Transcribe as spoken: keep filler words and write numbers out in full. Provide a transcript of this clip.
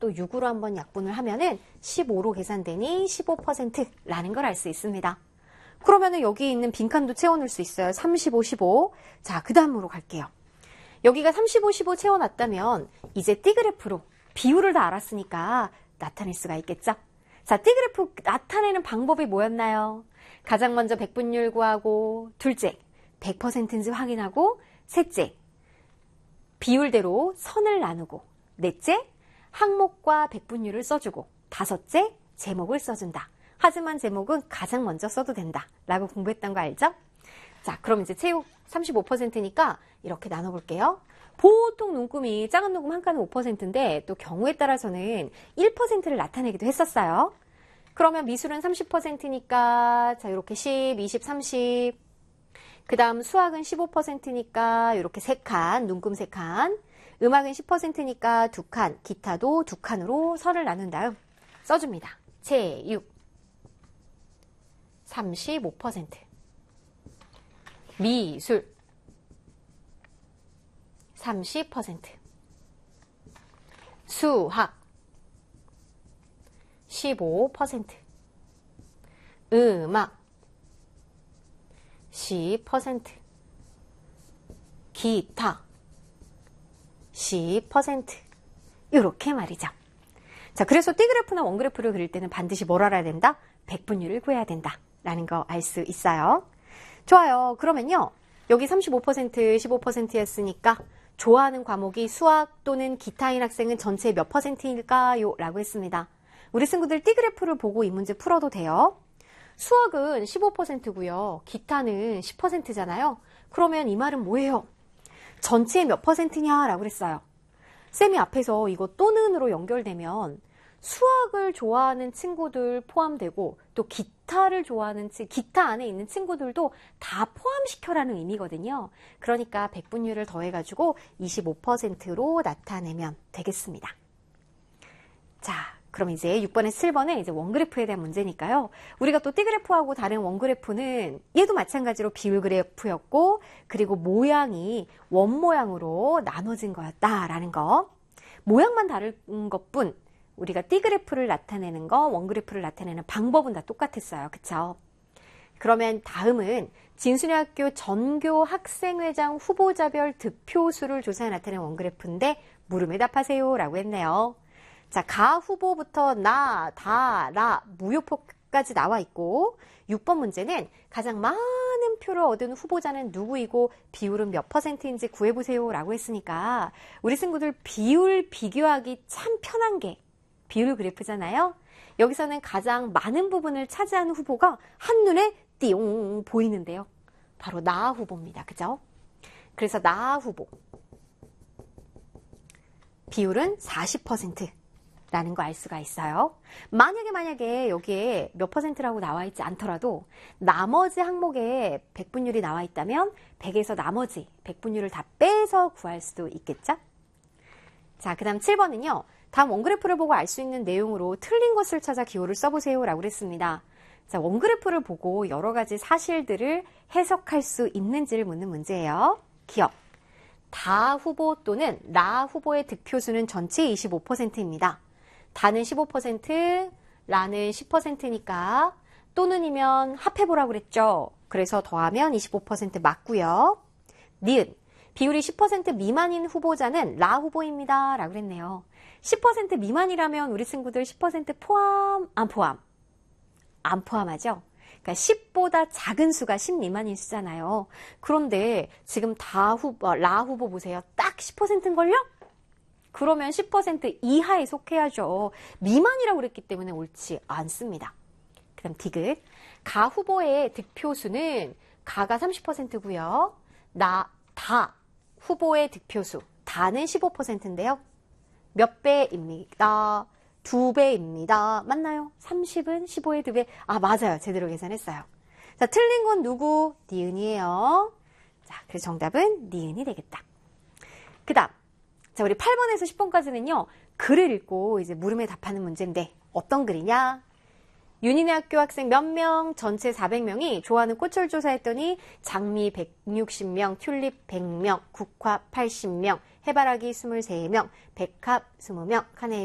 또 육으로 한번 약분을 하면은 십오로 계산되니 십오 퍼센트라는 걸 알 수 있습니다. 그러면은 여기 있는 빈칸도 채워놓을 수 있어요. 삼십오, 십오. 자, 그 다음으로 갈게요. 여기가 삼십오, 십오 채워놨다면 이제 T그래프로 비율을 다 알았으니까 나타낼 수가 있겠죠? 자, T그래프 나타내는 방법이 뭐였나요? 가장 먼저 백분율 구하고, 둘째, 백 퍼센트인지 확인하고, 셋째, 비율대로 선을 나누고, 넷째, 항목과 백분율을 써주고, 다섯째, 제목을 써준다. 하지만 제목은 가장 먼저 써도 된다 라고 공부했던 거 알죠? 자, 그럼 이제 체육 삼십오 퍼센트니까 이렇게 나눠볼게요. 보통 눈금이 작은 눈금 한 칸은 오 퍼센트인데 또 경우에 따라서는 일 퍼센트를 나타내기도 했었어요. 그러면 미술은 삼십 퍼센트니까 자 이렇게 십, 이십, 삼십. 그 다음 수학은 십오 퍼센트니까 이렇게 세 칸, 눈금 세 칸. 음악은 십 퍼센트니까 두 칸, 기타도 두 칸으로 선을 나눈 다음 써줍니다. 체육 삼십오 퍼센트. 미술 삼십 퍼센트. 수학 십오 퍼센트. 음악 십 퍼센트. 기타 십 퍼센트. 이렇게 말이죠. 자, 그래서 T그래프나 원그래프를 그릴 때는 반드시 뭘 알아야 된다? 백분율을 구해야 된다 라는 거 알 수 있어요. 좋아요. 그러면요. 여기 삼십오 퍼센트, 십오 퍼센트였으니까 좋아하는 과목이 수학 또는 기타인 학생은 전체 몇 퍼센트일까요? 라고 했습니다. 우리 친구들 T그래프를 보고 이 문제 풀어도 돼요. 수학은 십오 퍼센트고요. 기타는 십 퍼센트잖아요. 그러면 이 말은 뭐예요? 전체의 몇 퍼센트냐라고 그랬어요. 쌤이 앞에서 이거 또는으로 연결되면 수학을 좋아하는 친구들 포함되고 또 기타를 좋아하는 친 기타 안에 있는 친구들도 다 포함시켜라는 의미거든요. 그러니까 백분율을 더해가지고 이십오 퍼센트로 나타내면 되겠습니다. 자, 그럼 이제 육 번에서 칠 번은 이제 원그래프에 대한 문제니까요. 우리가 또 T그래프하고 다른 원그래프는 얘도 마찬가지로 비율 그래프였고 그리고 모양이 원 모양으로 나눠진 거였다라는 거. 모양만 다른 것뿐 우리가 T그래프를 나타내는 거, 원그래프를 나타내는 방법은 다 똑같았어요. 그쵸? 그러면 다음은 진순여학교 전교 학생회장 후보자별 득표수를 조사해 나타낸 원그래프인데 물음에 답하세요 라고 했네요. 자, 가 후보부터 나, 다, 라, 무효표까지 나와 있고 육 번 문제는 가장 많은 표를 얻은 후보자는 누구이고 비율은 몇 퍼센트인지 구해보세요 라고 했으니까 우리 친구들 비율 비교하기 참 편한 게 비율 그래프잖아요. 여기서는 가장 많은 부분을 차지하는 후보가 한눈에 띠용 보이는데요. 바로 나 후보입니다. 그죠? 그래서 나 후보 비율은 사십 퍼센트라는 거 알 수가 있어요. 만약에 만약에 여기에 몇 퍼센트라고 나와 있지 않더라도 나머지 항목에 백분율이 나와 있다면 백에서 나머지 백분율을 다 빼서 구할 수도 있겠죠? 자, 그 다음 칠 번은요. 다음 원그래프를 보고 알 수 있는 내용으로 틀린 것을 찾아 기호를 써보세요 라고 그랬습니다. 자, 원그래프를 보고 여러 가지 사실들을 해석할 수 있는지를 묻는 문제예요. 기억. 다 후보 또는 라 후보의 득표수는 전체 이십오 퍼센트입니다. 다는 십오 퍼센트, 라는 십 퍼센트니까 또는이면 합해보라고 그랬죠. 그래서 더하면 이십오 퍼센트 맞고요. 니은. 비율이 십 퍼센트 미만인 후보자는 라 후보입니다 라고 그랬네요. 십 퍼센트 미만이라면 우리 친구들 십 퍼센트 포함, 안 포함? 안 포함하죠? 그러니까 십보다 작은 수가 십 미만인 수잖아요. 그런데 지금 다 후보, 라 후보 보세요. 딱 십 퍼센트인걸요? 그러면 십 퍼센트 이하에 속해야죠. 미만이라고 그랬기 때문에 옳지 않습니다. 그 다음 디귿. 가 후보의 득표수는 가가 삼십 퍼센트고요. 나, 다 후보의 득표수. 다는 십오 퍼센트인데요. 몇 배입니다. 두 배입니다. 맞나요? 삼십은 십오의 두 배. 아, 맞아요. 제대로 계산했어요. 자, 틀린 건 누구? 니은이에요. 자, 그래서 정답은 니은이 되겠다. 그 다음. 자, 우리 팔 번에서 십 번까지는요. 글을 읽고 이제 물음에 답하는 문제인데 어떤 글이냐? 윤희네 학교 학생 몇 명, 전체 사백 명이 좋아하는 꽃을 조사했더니 장미 백육십 명, 튤립 백 명, 국화 팔십 명, 해바라기 이십삼 명, 백합 이십 명, 카네이션